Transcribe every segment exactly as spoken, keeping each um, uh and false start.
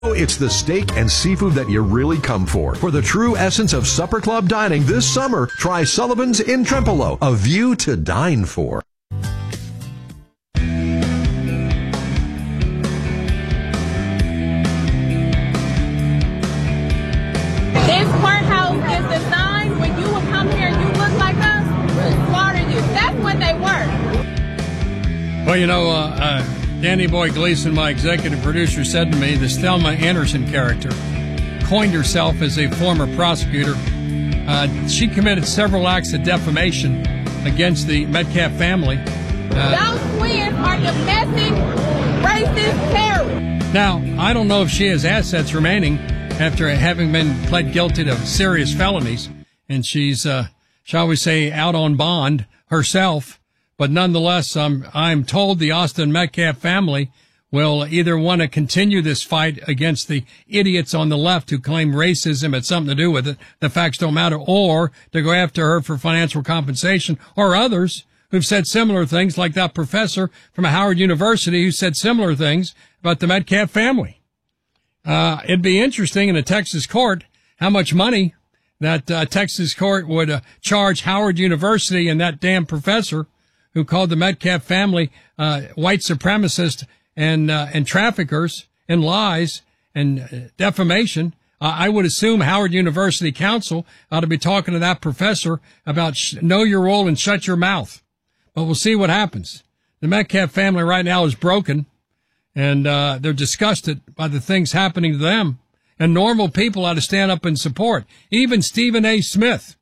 It's the steak and seafood that you really come for. For the true essence of supper club dining this summer, try Sullivan's in Trempealeau, a view to dine for. This courthouse is designed when you would come here and you look like us, slaughter you. That's what they were. Well, you know, uh, uh, Danny Boy Gleason, my executive producer, said to me the Thelma Anderson character coined herself as a former prosecutor. Uh, she committed several acts of defamation against the Metcalf family. Uh, Those twins are domestic racist terrorists. Now, I don't know if she has assets remaining after having been pled guilty to serious felonies, and she's, uh, shall we say, out on bond herself. But nonetheless, um, I'm told the Austin Metcalf family will either want to continue this fight against the idiots on the left who claim racism had something to do with it, the facts don't matter, or to go after her for financial compensation, or others who've said similar things, like that professor from Howard University who said similar things about the Metcalf family. Uh, it'd be interesting in a Texas court how much money that uh, Texas court would uh, charge Howard University and that damn professor who called the Metcalf family uh, white supremacists and uh, and traffickers and lies and uh, defamation. Uh, I would assume Howard University counsel ought to be talking to that professor about sh- know your role and shut your mouth. But we'll see what happens. The Metcalf family right now is broken, and uh, they're disgusted by the things happening to them. And normal people ought to stand up and support. Even Stephen A. Smith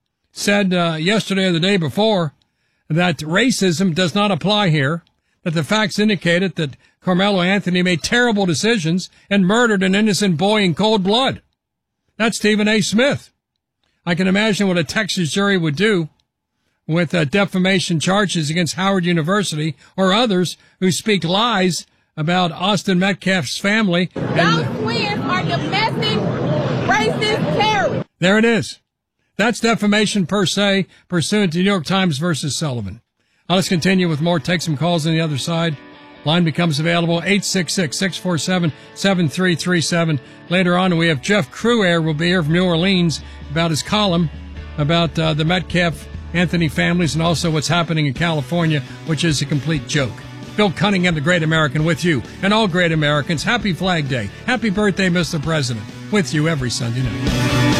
said uh, yesterday or the day before that racism does not apply here, that the facts indicated that Carmelo Anthony made terrible decisions and murdered an innocent boy in cold blood. That's Stephen A. Smith. I can imagine what a Texas jury would do with uh, defamation charges against Howard University or others who speak lies about Austin Metcalf's family. Those twins are domestic racist terrorists. There it is. That's defamation per se, pursuant to New York Times versus Sullivan. Now let's continue with more. Take some calls on the other side. Line becomes available, eight six six, six four seven, seven three three seven. Later on, we have Jeff Cruair will be here from New Orleans about his column about uh, the Metcalf Anthony families and also what's happening in California, which is a complete joke. Bill Cunningham, the Great American, with you and all great Americans. Happy Flag Day. Happy birthday, Mister President. With you every Sunday night.